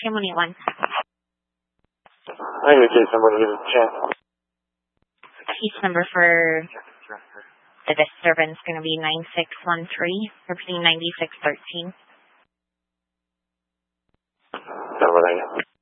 181. I need a case number to give it a chance. Case number for the disturbance is going to be 9613, repeating 9613. Number 9.